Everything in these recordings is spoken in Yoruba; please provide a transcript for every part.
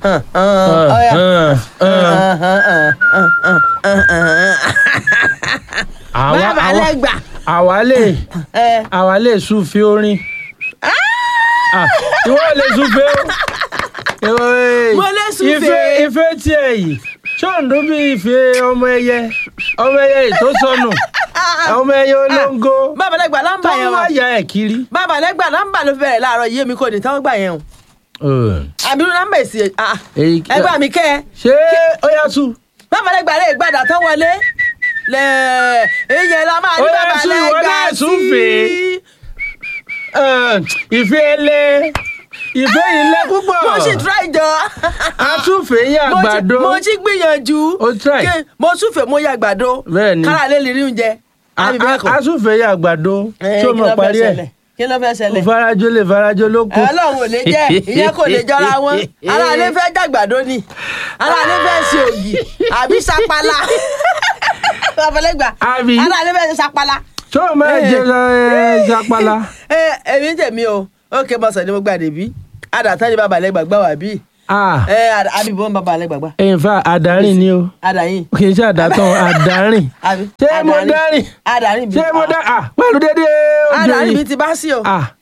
bàbá lẹ́gbà. àwa lè súnfì orin. ìwọ lè súnfì o. mo lè súnfì. ife tiẹ̀ yìí ṣọ́ọ̀dún bí ife ọmọ ẹyẹ tó sọnù ọmọ ẹyẹ olóńgó. bàbá lẹ́gbà nọ́mbà yẹn tó wá ya ẹ̀ kiri. bàbá lẹ́gbà nọ́mbà ló bẹ̀rẹ̀ láàárọ̀ yìí èmi kò ní tán gbà yẹn o. àbí nọ́mbà èsì ẹgbẹ́ mi kẹ́ ẹ. ṣé ó yá sùn. bàbá lẹ́gbà lè gbàdá tán wọlé ìyẹn la máa ní bàbá lẹ́gbà sí. ìfẹ́ yìí lẹ́ púpọ̀. mo sì try jọ. atúfẹ́ yẹ àgbàdo. mo ti gbìyànjú. o try. mo súfẹ́ mo yẹ àgbàdo. bẹ́ẹ̀ni kára lè rí oúnjẹ. atúfẹ́ yẹ àgbàdo. tí o mọ̀ parí ẹ̀. kí ló fẹ́ ṣẹlẹ̀. farajọ ló kù. ọlọ́run ò lè jẹ́ ìyẹn kò lè jọra wọn. ara lè fẹ́ jàgbàdo ni ara lè fẹ́ ṣe ògì àbí sapala. babalẹ́gbà ara lè fẹ́ ṣe sapala. tó o máa jẹ sapala. èmi tèmi o ókè mọ̀sán ni mo gbà débi àdàtà ni babalẹ́gbà gbà wá bí. àbíbọn babalẹ́gbà gbà. in fact àdárín ni o. àdáyìn. kì í ṣe àdàtàn àdárín. ṣé mo dárín. àdárín bí. ṣé mo dá pẹ̀lú dédé ojú yìí. àdárín bí ti bá sí o.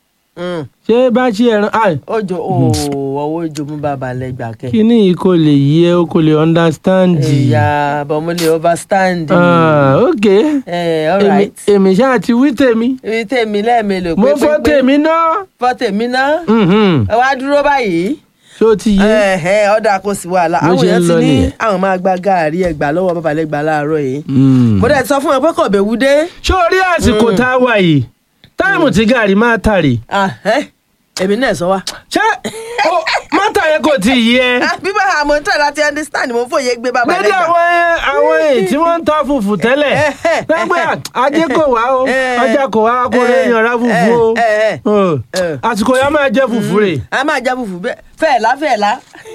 ṣé bá ṣe ẹran. ojo ọwọ́ ojo mú babalẹ́gbà kẹ. kíní yìí kò lè yẹ o kò lè understand. ìyá bọ̀ mo lè overstand. ok all right. èmi ṣáà ti wí tèmi. wí tèmi lẹ́ẹ̀mélòó. mo fọ́ tèmi náà. fọ́ tèmi náà. ẹ wá dúró báyìí. ṣé o ti yé. ọ̀dà kò sí wàhálà àwọn èèyàn ti ní àwọn máa gba gàárì ẹgbà lọ́wọ́ babalẹ́gbà láàárọ̀ yìí. mo dẹ̀ sọ fún wọn pé kò bẹ̀wù dé. ṣé o rí àsìkò tá a wà yìí táìmù tí gàárì máa tàrí. èmi náà sọ wa. ṣé mọ́tà yẹn kò tí ì yé. bíbá àmọ́ tí ọ̀la ti understand mo fòye gbé babalẹ́gbà. lórí àwọn èyí tí wọ́n ń ta fùfù tẹ́lẹ̀ lẹ́gbẹ́ ajé kò wá o ọjà kò wá kó lè yanra fùfù o àsìkò yẹn máa jẹ fùfù rè. a máa jẹ fùfù fẹ́ẹ̀lá.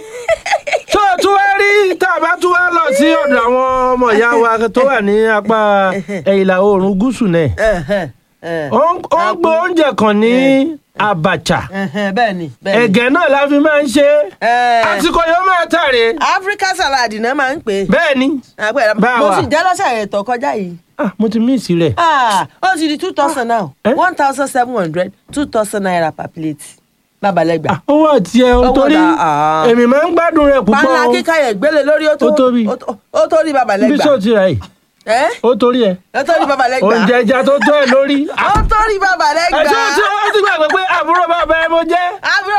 tó o tún wá rí tá a bá tún wá lọ sí ọ̀dọ̀ àwọn ọmọ ìyá wa tó wà ní apá ìlà oòrùn gúúsù náà ó ń gbé oúnjẹ kan ní abacha. bẹ́ẹ̀ni. ẹ̀gẹ́ náà la fi máa ń ṣe. àsìkò yóò máa tàrè. Africa salad náà máa ń pè. bẹ́ẹ̀ni. báwa mo sì jẹ́ lọ́sẹ̀ ètò kọjá yìí. mo ti míìsì rẹ̀. ó ti di 2,000 now 1,700 2,000 naira per plate. babalẹ́gbà. owó àti ẹ o torí èmi máa ń gbádùn rẹ̀ púpọ̀. panla kíkà yẹn gbélé lórí ó torí babalẹ́gbà. bí sọ ti rà yìí. ó torí ẹ. ó torí babalẹ́gbà. oúnjẹ ẹja tó tó ẹ lórí. ó torí babalẹ́gbà. ẹjọ́ ó ti gbàgbé pé àbúrò bàbá ẹ mo jẹ́.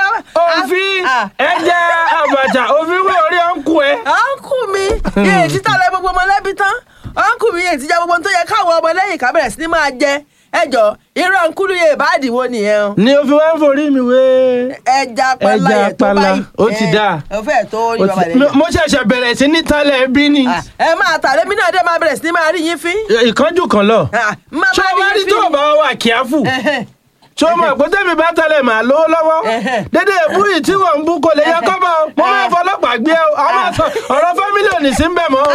òfin ẹja àbàtà òfin wọ orí ọ̀nkù ẹ. ọ̀nkù mi yéè títà lẹ gbogbo ọmọlẹ́bí tán ọ̀nkù mi yéè ti jẹ gbogbo tó yẹ káwọn ọmọlẹ́yìn ká bẹ̀rẹ̀ sí ni máa jẹ ẹjọ irọ́ nkúlù yẹ ìbáàdì wo nìyẹn. ni o fi wá ń forí mi wé. ẹja pala yẹ tó báyìí. ó ti dáa. ó fẹ́ tó rí babalẹ́gbà. mo ṣẹ̀ṣẹ̀ bẹ̀rẹ̀ sí ní tálẹ̀ bí ni. ẹ máa tà lẹ́mí náà dé máa bẹ̀rẹ̀ sí ní máa rí yín fín. ìkánjú kan lọ. ṣé o bá rí tó o bá wà kíáfù. ṣé o mọ̀ pé tẹ́mi bá tẹ̀lé màá lówó lọ́wọ́. dédé èbúrì tí wọ́n ń bú kò lè yẹ kọ́bọ̀ mo máa fọlọ́pàá gbé ọ̀rọ̀ fámílì ò ní sí ń bẹ̀ mọ́.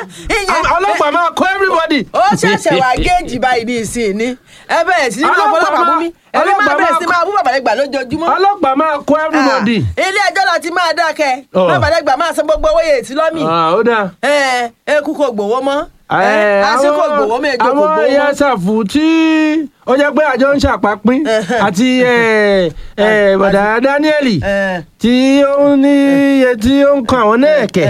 ọlọ́pàá máa kó everybody. ó ṣẹ̀ṣẹ̀ wá géèjì báyìí ní ìsìn ní ẹ bẹ̀rẹ̀ sí ní ọlọ́pàá mú mi ẹbí máa bẹ̀rẹ̀ sí máa bú babalẹ́gbà lójoojúmọ́. ọlọ́pàá máa kó everybody. ilé ẹjọ́ láti máa dákẹ́ babalẹ́gbà máa san gbogbo owó yẹn tí lọ́mì. ó dáa. eku kò gbowó mọ́ àsìkò gbowó méjì kò gbowó mọ́. àwọn ẹ̀yà ṣàfù tí ó jẹ́ pé àjọ ń ṣàpapín àti bàdà Daniel tí ó ní iye tí ó ń kan àwọn náà kẹ̀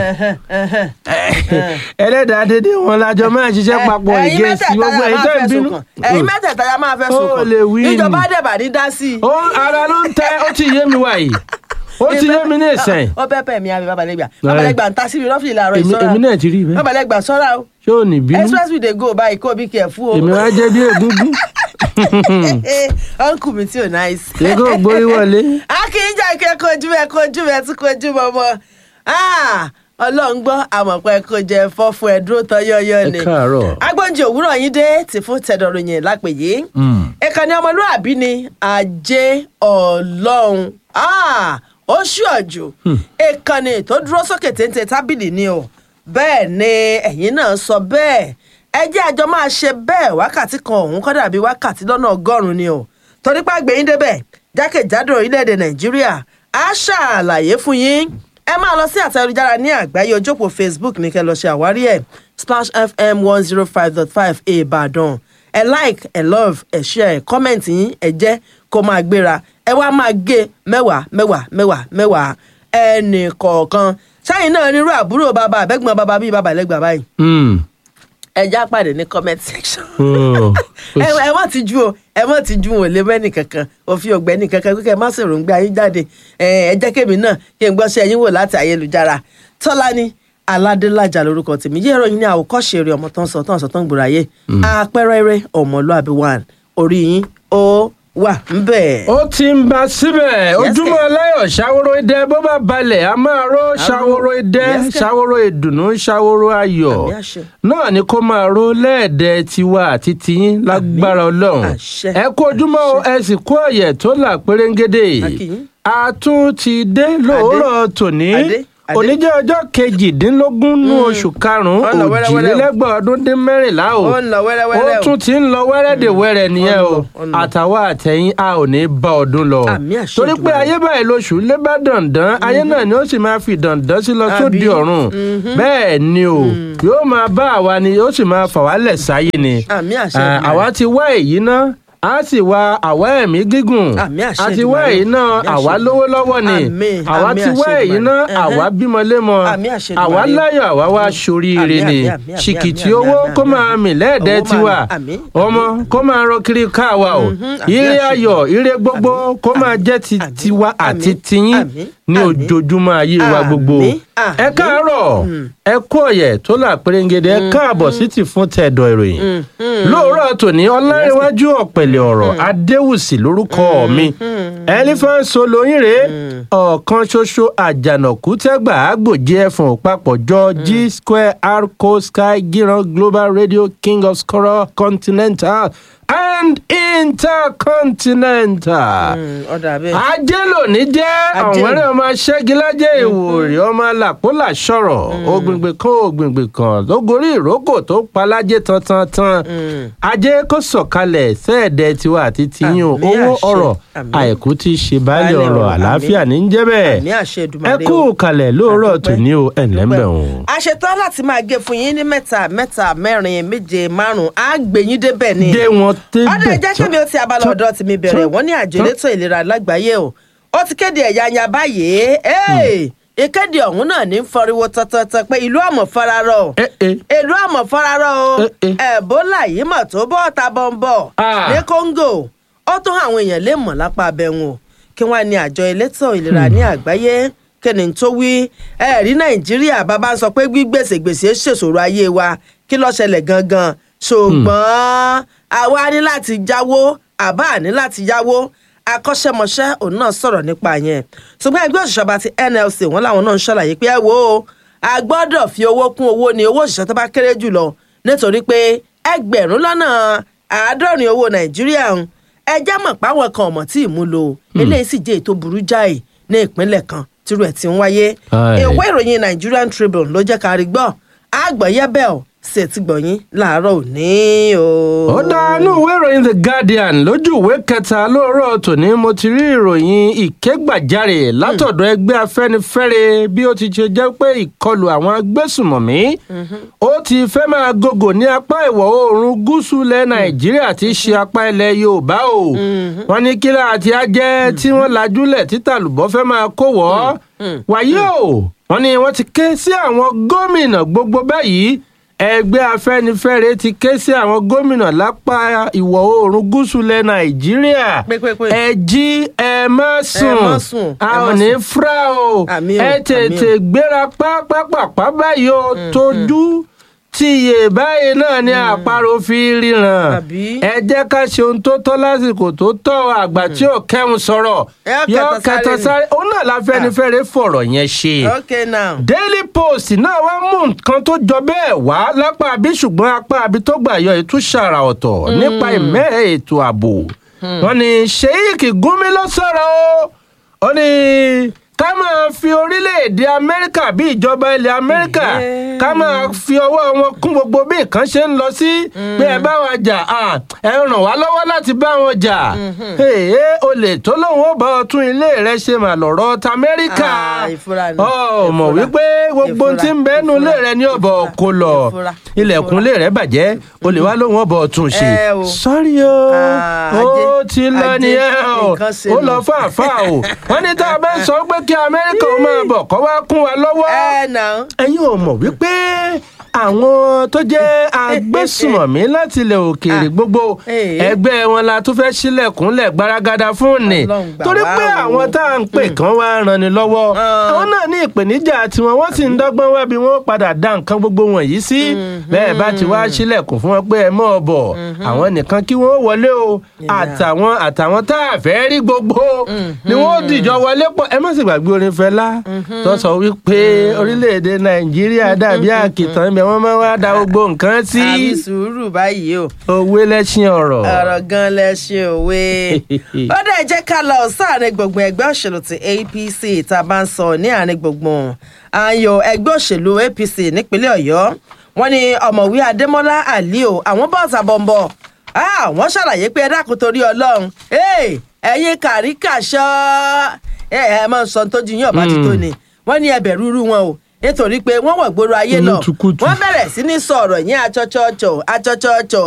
ẹlẹ́dàá dédé wọn lájọ máa ṣiṣẹ́ papọ̀ ìgẹ̀ẹ́sì gbogbo ẹ̀yìn tó ń bínú. ẹ̀yin mẹ́tẹ̀ẹ̀ta ya máa fẹ́ sùn kàn ìjọba dẹ̀bà ní dá sí i. ara ló ń tẹ ó ti yé mi wáyé ó ti yé mi ní ìsẹ̀yìn. ó bẹ́ẹ̀ pẹ̀ mí àbí babalẹ́gbà ń ta sí mi lọ́fìlì làárọ̀ ìṣọ́ra èmi náà ti rí bẹ́ẹ̀. babalẹ́gbà ṣọ́ra o. ṣé ò ní bínú. express we dey go báyìí kó bí careful o. èmi wá jẹ́ bí egúngún. uncle mi tí ò nice. ṣégó gborí wọlé. a kì í jà kí ẹ kojú ẹ tún kojú mọ́mọ́. ọlọ́run gbọ́ àmọ̀pẹ́ kò jẹ́ fọ́fún ẹ̀ dúró tán yọ́yọ́ ni. ẹ káàárọ̀. agbóúnjẹ òwúrọ̀ yín dé ti fún tẹ̀dọ̀rọ̀ yẹn lápè yìí. ìkànnì ọmọlúwàbí ni ajé ọlọ́run. ó ṣú ọ̀jù ìkànnì tó dúró sókè téńté tábìlì ni o. bẹ́ẹ̀ ni ẹ̀yin náà sọ bẹ́ẹ̀ ẹ jẹ́ àjọ máa ṣe bẹ́ẹ̀ wákàtí kan òun kọ́ dàbí wákàtí lọ́nà 100 ni o. torí pé àgbẹ̀yìn débẹ̀ jákèjádò orílẹ̀-èdè nàìjíríà á ṣàlàyé fún yín ẹ máa lọ sí àtẹ̀jára ní àgbáyé ojópò Facebook ní kẹ́ lọ ṣe àwárí ẹ̀ Splash FM 105.5 Ìbàdàn ẹ like ẹ love ẹ share ẹ comment yín ẹ jẹ́ kó máa gbéra ẹ wá máa gé mẹ́wàá ẹnì kọ̀ọ̀kan ṣáyìn náà nírú àbúrò bàbá àbẹ́gbọ̀n bàbá bíi bàbá ẹlẹ́gbàá báyìí ẹ já pàdé ní comment section ẹ mọ̀ ti ju o ẹ mọ̀ ti ju o lè mẹ́nì kankan òfin ọ̀gbẹ́ni kankan kíkẹ́ má sì rògbé ayé jáde ẹ jẹ́ kémi náà kí n gbọ́ sí ẹyin wò láti ayélujára Tọ́lání Aládélájà lórúkọ tèmi yé ìròyìn ní àwòkọ́ṣe eré ọmọ tó ń sọ tó ń gbòòrò ayé àpẹẹrẹ eré ọmọlúàbí one orí yín ó wà ńbẹ̀. ó ti ń bá síbẹ̀ ojúmọ́ aláyọ̀ ṣàwòrò idẹ bó bá balẹ̀ a máa ró ṣàwòrò idẹ ṣàwòrò ìdùnnú ṣàwòrò ayọ̀ náà ni kó máa ró lẹ́ẹ̀dẹ̀ tiwa àti tiyín lágbára Ọlọ́run ẹ kú ojúmọ́ ẹ sì kú ọ̀yẹ̀ tó là pérégedé a tún ti dé lóòrọ̀ tòní òní jẹ́ ọjọ́ kejìdínlógún nú oṣù karùn-ún òjìlélẹ́gbọ̀n ọdún dín mẹ́rìnlá o ó tún ti ń lọ wẹ́rẹ́dẹ̀wẹ́rẹ́ nìyẹn o àtàwọn àtẹ̀yìn a ò ní bá ọdún lọ torí pé ayé báyìí lóṣù lé bá dandan ayé náà ni ó sì máa fi dandan sí lọ sóde ọ̀run bẹ́ẹ̀ ni o yóò máa bá àwa ni yóò sì máa fà wá lẹ̀ sáyé ni àwa ti wá èyí ná a sì wá àwa ẹ̀mí gígùn a ti wá èyí náà àwa lówó lọ́wọ́ ni àwa ti wá èyí náà àwa bímọ lémọ àwa láyọ̀ àwa wá soríire ni ṣìkìtì owó kó máa mì lẹ́ẹ̀dẹ́ tiwa ọmọ kó máa rọ kiri káwa o ire ayọ̀ ire gbogbo kó máa jẹ́ ti tiwa àti tiyín ní ojoojúmọ́ ayé wa gbogbo ẹ káàárọ̀ ẹ kú ọ̀yẹ̀ tó là pérégedé ẹ káàbọ̀ sí ti fún tẹ̀dọ̀ ìròyìn lóòrọ̀ tòní ọlárẹ̀wájú ọ̀pẹ̀lẹ̀ ọ̀rọ̀ adéwùsì lórúkọ mi elephant soloyin rèé ọ̀kan ṣoṣo àjànàkú tẹ́gbà àgbòjì ẹ̀fọ̀n papọ̀jọ G Square Arco Sky Giran Global Radio King of Scorer Continental and Intercontinental. ajé lónìí jẹ́ àwọn ẹ̀rọ ọmọ aṣẹ́gilájẹ́ ìwòrì ọmọ làpólà sọ̀rọ̀ ògbìngbìn kan lógorí ìrókò tó palájẹ́ tantan ajé kó sọ̀kalẹ̀ sẹ́ẹ̀dẹ̀ tiwa àti tiyín owó ọ̀rọ̀ àìkú tí ṣe baálẹ̀ ọ̀rọ̀ àlàáfíà ní jẹ́ bẹ́ẹ̀ ẹ kú kalẹ̀ lóòrọ̀ tòní o ẹ̀ńlẹ́mbẹ̀ wọn. a ṣetán láti máa gé fún yín ní mẹ́ta mẹ́rin méje márùn-ún á gbé yín débẹ̀ ni. dé wọn tẹ́ ọdún ẹjẹ kẹmi ó ti abala ọ̀dọ̀ tìmí bẹ̀rẹ̀ wọ́n ní àjọ elétò ìlera lágbàáyé o ó ti kéde ẹ̀yà báyìí ìkéde ọ̀hún náà ní fọriwo tọ̀tọ̀tọ̀ pé ìlú àmọ̀ fararọ ìlú àmọ̀ fararọ o Ebola yìí mọ̀ tó bọ́ ọ̀tá bọ́ńbọ̀ ní Congo ó tún àwọn èèyàn lè mọ̀ lápá abẹ́wọn kí wọ́n ní àjọ elétò ìlera ní àgbáyé kẹ́ni tó wí ẹ̀rí Nàìjíríà bàbá ń sọ pé gbígbèsè ṣèṣòro ayé wa kí ló ṣẹlẹ̀ gangan ṣùgbọ́n àwa ní láti jáwó àbá ní láti yáwó akọ́ṣẹ́mọṣẹ́ òun náà sọ̀rọ̀ nípa yẹn ṣùgbọ́n ẹgbẹ́ òṣìṣẹ́ bá ti NLC wọn làwọn náà ń ṣàlàyé pé ẹ wo a gbọ́dọ̀ fi owó kún owó ní owó òṣìṣẹ́ tó bá kéré jù lọ nítorí pé 1,70 owó Nàìjíríà ẹ já mọ̀ páwọn kan ọ̀mọ̀ tí ìmúlò eléyìí sì jẹ́ ètò burú jáì ní ìpínlẹ̀ kan tírú ẹ̀ ti ń wáyé ìwé ìròyìn Nigerian Tribune ló jẹ́ ká rí gbọ́ àgbọ̀yẹ́bẹ̀ ọ̀ ṣe ti gbọ̀yìn láàárọ̀ òní o. ó dánú ìwé ìròyìn The Guardian lójú ìwé kẹta lóòrọ̀ tòní mo ti rí ìròyìn ìkégbàjarè látọ̀dọ̀ ẹgbẹ́ Afẹ́nifẹ́re bí ó ti ṣe jẹ́ pé ìkọlù àwọn agbésùmọ̀mí ó ti fẹ́ máa gògò ní apá ìwọ̀ oòrùn gúúsù ilẹ̀ Nàìjíríà tí í ṣe apá ilẹ̀ Yorùbá o wọ́n ní kílà àti ajẹ́ tí wọ́n lajúlẹ̀ títàlùbọ́ fẹ́ máa kó wọ́ wàyí o wọ́n ní wọ́n ti ké sí àwọn gómìnà gbogbo báyìí ẹgbẹ́ Afẹ́nifẹ́re ti ké sí àwọn gómìnà lápá ìwọ̀ oòrùn gúúsù ilẹ̀ Nàìjíríà ẹ jí ẹ má sùn a ò ní fúra o ẹ tètè gbéra pápápá báyìí o tójú tíye báyìí náà ni àparò fi ríran ẹ jẹ́ ká ṣe ohun tó tọ́ lásìkò tó tọ́ àgbà tí ò kẹ́hùn sọ̀rọ̀ yọ kẹtọ sáré òun náà l'Afẹ́nifẹ́re fọ̀rọ̀ yẹn ṣe. Daily Post náà wá mú nǹkan tó jọ bẹ́ẹ̀ wá lápá àbí ṣùgbọ́n apá àbí tó gbà yọ ìtúṣàrà ọ̀tọ̀ nípa ìmẹ́rẹ̀ ètò ààbò wọ́n ní Sheikh Gumi ló sọ̀rọ̀ ó ní ká máa fi orílẹ̀-èdè Amẹ́ríkà bí ìjọba ilẹ̀ Amẹ́ríkà ká máa fi ọwọ́ wọn kún gbogbo bí nǹkan ṣe ń lọ sí pé ẹ bá wa jà ẹ ràn wá lọ́wọ́ láti bá wọn jà olè tó lóun ó bá ọ tún ilé rẹ ṣe mà lọ́rọ̀ t'Amẹ́ríkà mọ̀ wípé gbogbo tí ń bẹ́nu ilé rẹ ní ọ̀bọ̀ kò lọ ilẹ̀kùn ilé rẹ bàjẹ́ olè wá lóun ó bá ọ tún ṣe sọ́rí ó ti lọ nìyẹn ó lọ fàáfàá o wọ́n ní tá a bá ń sọ pé kí Amẹ́ríkà ó máa bọ̀ kó wá kún wa lọ́wọ́ ẹ̀yin ò mọ̀ wípé àwọn tó jẹ́ agbésùmọ̀mí láti ilẹ̀ òkèèrè gbogbo ẹgbẹ́ wọn la tún fẹ́ sílẹ̀kùnlẹ̀ gbaragada fún ni torí pé àwọn tá à ń pè kán wá ran ni lọ́wọ́ àwọn náà ní ìpèníjà tiwọn wọ́n sì ń dọ́gbọ́n wá bí wọ́n padà dá nǹkan gbogbo wọ̀nyí sí bẹ́ẹ̀ bá ti wá sílẹ̀kùn fún wọn pé ẹ mọ́ ọ bọ̀ àwọn nìkan kí wọ́n wọlé o àtàwọn tá a fẹ́ rí gbogbo ni wọ́n dìjọ wọlé pọ̀ ẹ má sì gbàgbé orin Fẹlá tó sọ wípé orílẹ̀-èdè Nàìjíríà dàbí àkìtàn ibẹ̀ wọ́n máa wá da gbogbo nǹkan sí. àbí sùúrù báyìí o. òwe lẹ́ṣin ọ̀rọ̀. ọ̀rọ̀ gan lẹ́ṣin òwe. ó dẹ̀ jẹ́ ká lọ sáàrin gbùngbùn ẹgbẹ́ òṣèlú ti APC tá a bá ń sọ ní àárín gbùngbùn ayò ẹgbẹ́ òṣèlú APC nípínlẹ̀ Ọ̀yọ́ wọ́n ní ọ̀mọ̀wé Adémọ́lá Àlíò àwọn bọ́ọ̀sà bọ̀m̀bọ̀ wọ́n ṣàlàyé pé ẹ dákun torí Ọlọ́run ẹ̀yin kàríkàṣọ́ ẹ máa ń sọ tójú yín ọ̀bá ti tó ni wọ́n ní ẹbẹ̀ rúrú wọn o nítorí pé wọ́n wọ̀ gbòòrò ayé lọ wọ́n bẹ̀rẹ̀ sí ní sọ̀rọ̀ yín àchọ́chọ́chọ́